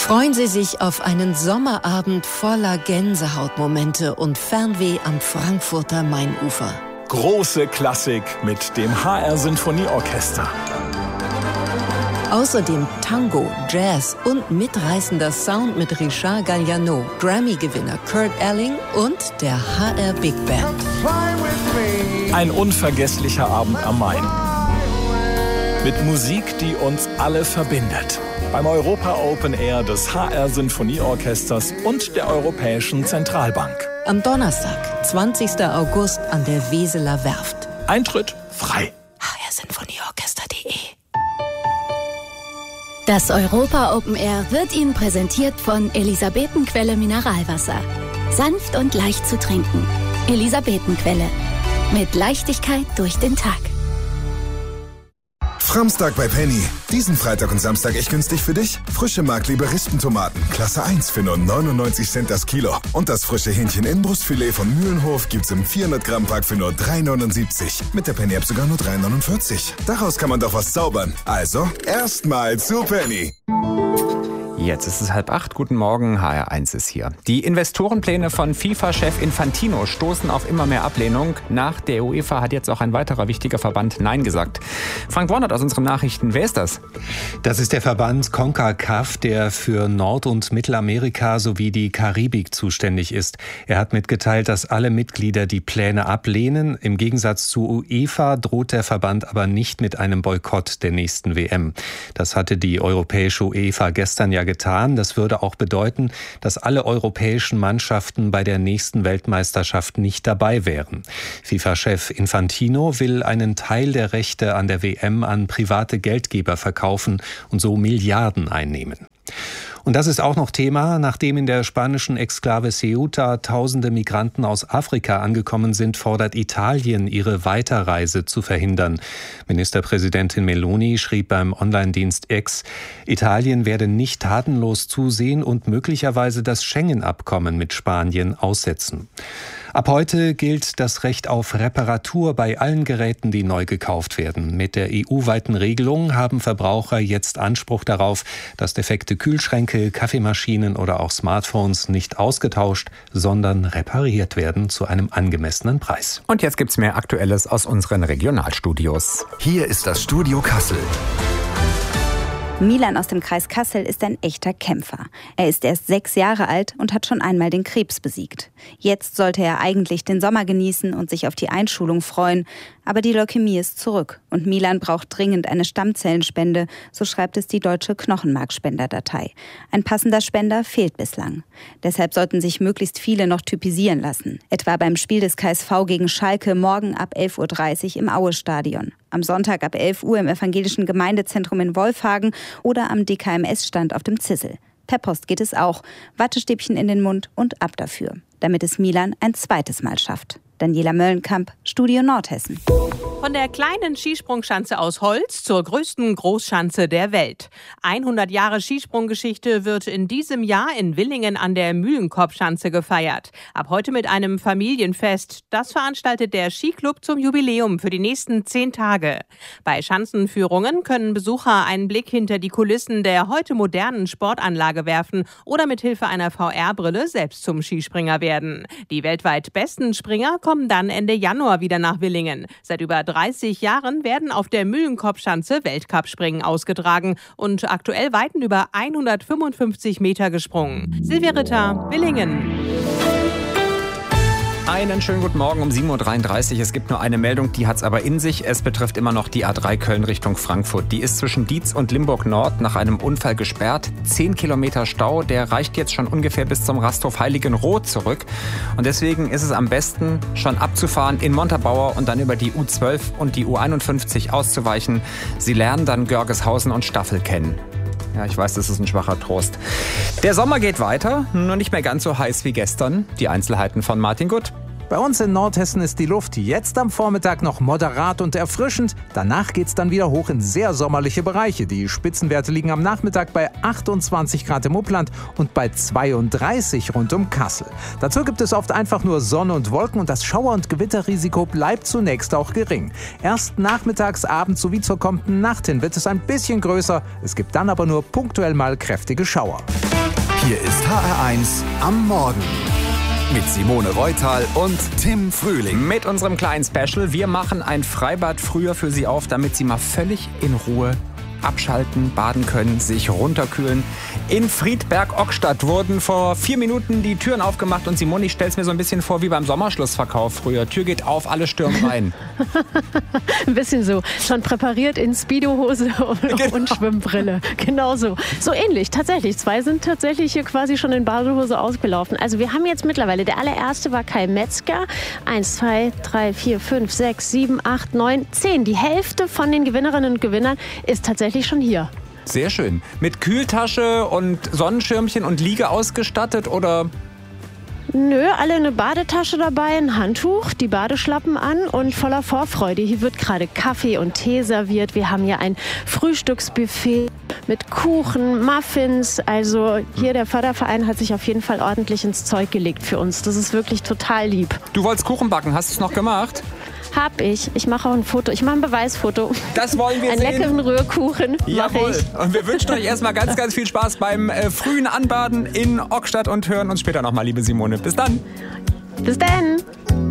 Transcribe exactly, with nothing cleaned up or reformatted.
Freuen Sie sich auf einen Sommerabend voller Gänsehautmomente und Fernweh am Frankfurter Mainufer. Große Klassik mit dem H R Sinfonieorchester. Außerdem Tango, Jazz und mitreißender Sound mit Richard Galliano, Grammy-Gewinner Kurt Elling und der H R Big Band. Ein unvergesslicher Abend am Main. Mit Musik, die uns alle verbindet. Beim Europa Open Air des H R Sinfonieorchesters und der Europäischen Zentralbank. Am Donnerstag, zwanzigster August an der Weseler Werft. Eintritt frei. h r sinfonieorchester punkt de Das Europa Open Air wird Ihnen präsentiert von Elisabetenquelle Mineralwasser. Sanft und leicht zu trinken. Elisabetenquelle. Mit Leichtigkeit durch den Tag. Framstag bei Penny. Diesen Freitag und Samstag echt günstig für dich. Frische Markliebe Rispentomaten, Klasse eins für nur neunundneunzig Cent das Kilo. Und das frische Hähnchen Inbrustfilet von Mühlenhof gibt's im vierhundert Gramm Pack für nur drei neunundsiebzig. Mit der Penny App sogar nur drei neunundvierzig. Daraus kann man doch was zaubern. Also, erstmal zu Penny. Jetzt ist es halb acht. Guten Morgen, H R eins ist hier. Die Investorenpläne von FIFA-Chef Infantino stoßen auf immer mehr Ablehnung. Nach der UEFA hat jetzt auch ein weiterer wichtiger Verband Nein gesagt. Frank Warnert aus unseren Nachrichten. Wer ist das? Das ist der Verband CONCACAF, der für Nord- und Mittelamerika sowie die Karibik zuständig ist. Er hat mitgeteilt, dass alle Mitglieder die Pläne ablehnen. Im Gegensatz zu UEFA droht der Verband aber nicht mit einem Boykott der nächsten W M. Das hatte die europäische UEFA gestern ja getan. Das würde auch bedeuten, dass alle europäischen Mannschaften bei der nächsten Weltmeisterschaft nicht dabei wären. FIFA-Chef Infantino will einen Teil der Rechte an der W M an private Geldgeber verkaufen und so Milliarden einnehmen. Und das ist auch noch Thema. Nachdem in der spanischen Exklave Ceuta tausende Migranten aus Afrika angekommen sind, fordert Italien, ihre Weiterreise zu verhindern. Ministerpräsidentin Meloni schrieb beim Online-Dienst X, Italien werde nicht tatenlos zusehen und möglicherweise das Schengen-Abkommen mit Spanien aussetzen. Ab heute gilt das Recht auf Reparatur bei allen Geräten, die neu gekauft werden. Mit der E U-weiten Regelung haben Verbraucher jetzt Anspruch darauf, dass defekte Kühlschränke, Kaffeemaschinen oder auch Smartphones nicht ausgetauscht, sondern repariert werden zu einem angemessenen Preis. Und jetzt gibt's mehr Aktuelles aus unseren Regionalstudios. Hier ist das Studio Kassel. Milan aus dem Kreis Kassel ist ein echter Kämpfer. Er ist erst sechs Jahre alt und hat schon einmal den Krebs besiegt. Jetzt sollte er eigentlich den Sommer genießen und sich auf die Einschulung freuen. Aber die Leukämie ist zurück und Milan braucht dringend eine Stammzellenspende, so schreibt es die Deutsche Knochenmarkspenderdatei. Ein passender Spender fehlt bislang. Deshalb sollten sich möglichst viele noch typisieren lassen. Etwa beim Spiel des K S V gegen Schalke morgen ab elf Uhr dreißig im Aue-Stadion. Am Sonntag ab elf Uhr im Evangelischen Gemeindezentrum in Wolfhagen oder am D K M S-Stand auf dem Zissel. Per Post geht es auch. Wattestäbchen in den Mund und ab dafür, damit es Milan ein zweites Mal schafft. Daniela Möllenkamp, Studio Nordhessen. Von der kleinen Skisprungschanze aus Holz zur größten Großschanze der Welt. hundert Jahre Skisprunggeschichte wird in diesem Jahr in Willingen an der Mühlenkopfschanze gefeiert. Ab heute mit einem Familienfest. Das veranstaltet der Skiclub zum Jubiläum für die nächsten zehn Tage. Bei Schanzenführungen können Besucher einen Blick hinter die Kulissen der heute modernen Sportanlage werfen oder mit Hilfe einer V R-Brille selbst zum Skispringer werden. Die weltweit besten Springer kommen dann Ende Januar wieder nach Willingen. Seit über dreißig Jahren werden auf der Mühlenkopfschanze Weltcup-Springen ausgetragen und aktuell weiten über hundertfünfundfünfzig Meter gesprungen. Silvia Ritter, Willingen. Einen schönen guten Morgen um sieben Uhr dreiunddreißig. Es gibt nur eine Meldung, die hat's aber in sich. Es betrifft immer noch die A drei Köln Richtung Frankfurt. Die ist zwischen Dietz und Limburg Nord nach einem Unfall gesperrt. Zehn Kilometer Stau, der reicht jetzt schon ungefähr bis zum Rasthof Heiligenroth zurück. Und deswegen ist es am besten, schon abzufahren in Montabaur und dann über die U zwölf und die U einundfünfzig auszuweichen. Sie lernen dann Görgeshausen und Staffel kennen. Ja, ich weiß, das ist ein schwacher Trost. Der Sommer geht weiter, nur nicht mehr ganz so heiß wie gestern. Die Einzelheiten von Martin Gutt. Bei uns in Nordhessen ist die Luft jetzt am Vormittag noch moderat und erfrischend. Danach geht's dann wieder hoch in sehr sommerliche Bereiche. Die Spitzenwerte liegen am Nachmittag bei achtundzwanzig Grad im Upland und bei zweiunddreißig rund um Kassel. Dazu gibt es oft einfach nur Sonne und Wolken und das Schauer- und Gewitterrisiko bleibt zunächst auch gering. Erst nachmittags, abends sowie zur kommenden Nacht hin wird es ein bisschen größer. Es gibt dann aber nur punktuell mal kräftige Schauer. Hier ist H R eins am Morgen. Mit Simone Reutal und Tim Frühling. Mit unserem kleinen Special. Wir machen ein Freibad früher für Sie auf, damit Sie mal völlig in Ruhe abschalten, baden können, sich runterkühlen. In Friedberg-Ockstadt wurden vor vier Minuten die Türen aufgemacht und Simone, ich stell's mir so ein bisschen vor wie beim Sommerschlussverkauf früher. Tür geht auf, alle stürmen rein. Ein bisschen so. Schon präpariert in Speedo-Hose und, genau. und Schwimmbrille. Genau so. So ähnlich, tatsächlich. Zwei sind tatsächlich hier quasi schon in Badehose ausgelaufen. Also wir haben jetzt mittlerweile, der allererste war Kai Metzger. Eins, zwei, drei, vier, fünf, sechs, sieben, acht, neun, zehn. Die Hälfte von den Gewinnerinnen und Gewinnern ist tatsächlich schon hier. Sehr schön. Mit Kühltasche und Sonnenschirmchen und Liege ausgestattet oder? Nö, alle eine Badetasche dabei, ein Handtuch, die Badeschlappen an und voller Vorfreude. Hier wird gerade Kaffee und Tee serviert. Wir haben hier ein Frühstücksbuffet mit Kuchen, Muffins. Also hier der Förderverein hat sich auf jeden Fall ordentlich ins Zeug gelegt für uns. Das ist wirklich total lieb. Du wolltest Kuchen backen, hast du es noch gemacht? Hab ich. Ich mache auch ein Foto. Ich mache ein Beweisfoto. Das wollen wir Einen sehen. Einen leckeren Rührkuchen Jawohl. Ich. Und wir wünschen euch erstmal ganz, ganz viel Spaß beim äh, frühen Anbaden in Ockstadt und hören uns später nochmal, liebe Simone. Bis dann. Bis dann.